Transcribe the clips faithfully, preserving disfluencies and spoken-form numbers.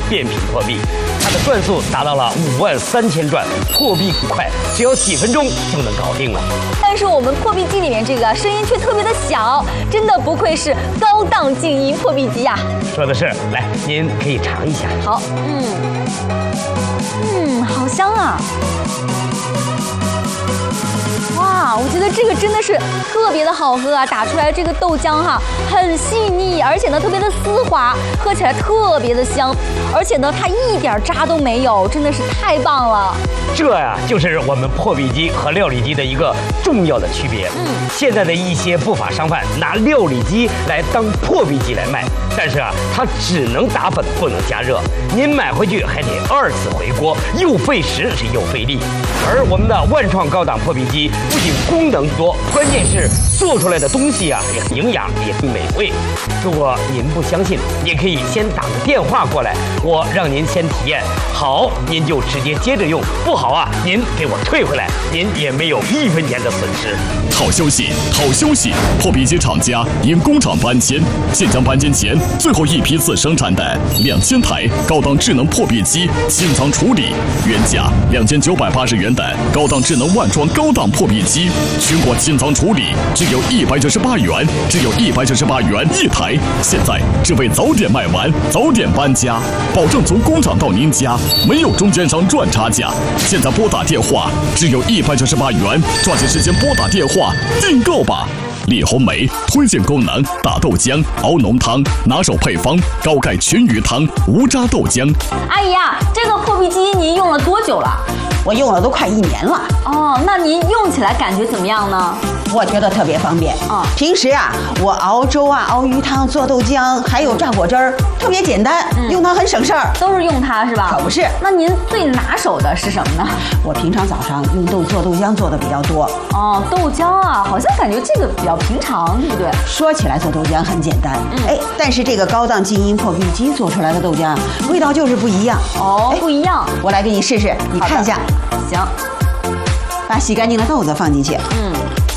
变频破壁，它的转速达到了五万三千转，破壁很快，只要几分钟就能搞定了。 但是我们破壁机里面这个声音却特别的小，真的不愧是高档静音破壁机呀、啊！ 说的是，来，您可以尝一下。 好，嗯，嗯，好香啊！哇，我觉得这个真的是特别的好喝啊！打出来这个豆浆哈，很细腻，而且呢特别的丝滑，喝起来特别的香，而且呢它一点渣都没有，真的是太棒了。 这呀、啊，就是我们破壁机和料理机的一个重要的区别。嗯，现在的一些不法商贩拿料理机来当破壁机来卖，但是啊，它只能打粉，不能加热。您买回去还得二次回锅，又费时是又费力。而我们的万创高档破壁机不仅功能多，关键是做出来的东西啊也很营养，也很美味。如果您不相信，也可以先打个电话过来，我让您先体验。好，您就直接接着用；不好啊，您给我退回来，您也没有一分钱的损失。 好消息，好消息！破壁机厂家因工厂搬迁，现将搬迁前最后一批次生产的两千台高档智能破壁机清仓处理，原价两千九百八十元的高档智能万创高档破壁机，全国清仓处理只有一百九十八元，只有一百九十八元一台。现在只为早点卖完，早点搬家，保证从工厂到您家没有中间商赚差价。现在拨打电话只有一百九十八元，抓紧时间拨打电话订购吧。李红梅推荐功能：打豆浆、熬浓汤，拿手配方：高钙全鱼汤、无渣豆浆。 阿姨呀，这个破壁机您用了多久了？ 我用了都快一年了。 哦，那您用起来感觉怎么样呢？ 我觉得特别方便啊、哦！平时啊，我熬粥啊、熬鱼汤、做豆浆，还有榨果汁儿，特别简单，嗯、用它很省事儿。 都是用它是吧？ 可不是。 那您最拿手的是什么呢？ 我平常早上用豆做豆浆做的比较多。 哦，豆浆啊，好像感觉这个比较平常，对不对？ 说起来做豆浆很简单，嗯、哎，但是这个高档静音破壁机做出来的豆浆，味道就是不一样。 哦，不一样。 我来给你试试，你看一下。 行。 把洗干净的豆子放进去。嗯。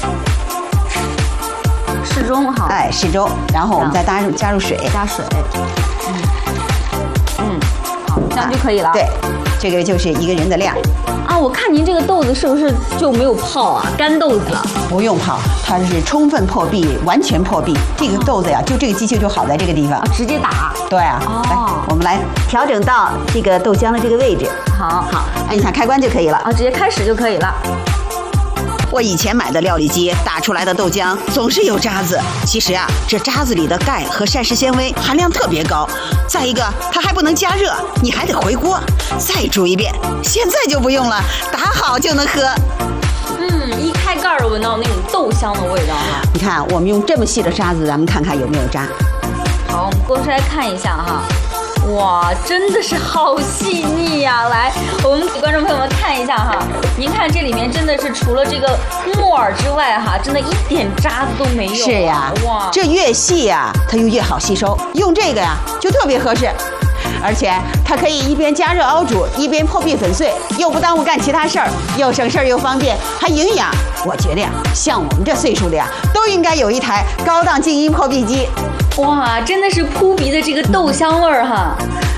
适中哈， 哎，适中，然后我们再加入加入水， 加水，嗯，嗯，好，这样就可以了。 对，这个就是一个人的量。 啊，我看您这个豆子是不是就没有泡啊？干豆子了？ 不用泡，它是充分破壁，完全破壁。这个豆子呀，就这个机器就好在这个地方， 啊、直接打。 对啊，哦、来，我们来调整到这个豆浆的这个位置。 好，好， 按一下开关就可以了。 啊，直接开始就可以了。 我以前买的料理机打出来的豆浆总是有渣子，其实啊，这渣子里的钙和膳食纤维含量特别高。再一个，它还不能加热，你还得回锅再煮一遍。现在就不用了，打好就能喝。 嗯，一开盖儿闻到那种豆香的味道哈。 你看，我们用这么细的渣子，咱们看看有没有渣。 好，我们拨出来看一下哈。哇，真的是好细腻呀、啊！来，我们给观众朋友们看一下哈，您看这里面真的是除了这个木耳之外哈，真的一点渣子都没有。 是呀，哇，这越细呀，它就越好吸收，用这个呀就特别合适。而且它可以一边加热熬煮，一边破壁粉碎，又不耽误干其他事儿，又省事儿又方便，还营养。我觉得呀，像我们这岁数的呀，都应该有一台高档静音破壁机。 哇，真的是扑鼻的这个豆香味儿哈。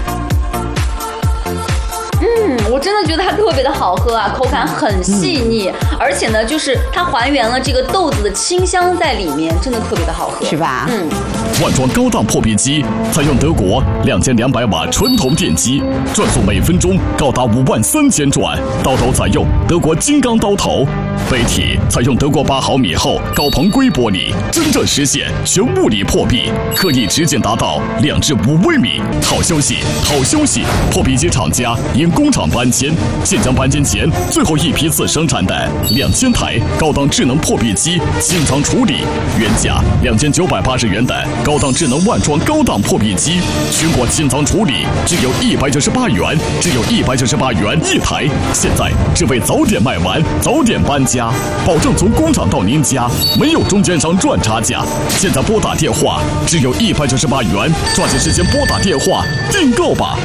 嗯，我真的觉得它特别的好喝啊，口感很细腻，嗯、而且呢，就是它还原了这个豆子的清香在里面，真的特别的好喝， 是吧？ 嗯。 万创高档破壁机采用德国两千两百瓦纯铜电机，转速每分钟高达五万三千转，刀头采用德国金刚刀头，杯体采用德国八毫米厚高硼硅玻璃，真正实现全物理破壁，颗粒直径达到两至五微米。好消息，好消息！破壁机厂家因工厂搬迁，现将搬迁前最后一批次生产的两千台高档智能破壁机清仓处理，原价两千九百八十元的高档智能万创高档破壁机，全国清仓处理只有一百九十八元，只有一百九十八元一台。现在只为早点卖完，早点搬家，保证从工厂到您家没有中间商赚差价。现在拨打电话只有一百九十八元，抓紧时间拨打电话订购吧。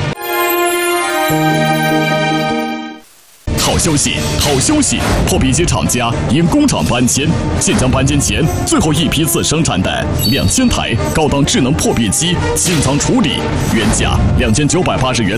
好消息，好消息！破壁机厂家因工厂搬迁，现将搬迁前最后一批次生产的两千台高档智能破壁机清仓处理，原价两千九百八十元。